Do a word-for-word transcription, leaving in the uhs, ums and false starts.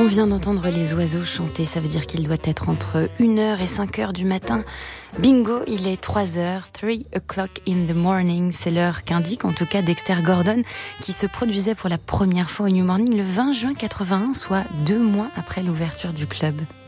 On vient d'entendre les oiseaux chanter, ça veut dire qu'il doit être entre une heure et cinq heures du matin. Bingo, il est trois heures, three o'clock in the morning, c'est l'heure qu'indique en tout cas Dexter Gordon, qui se produisait pour la première fois au New Morning le vingt juin quatre-vingt-un, soit deux mois après l'ouverture du club.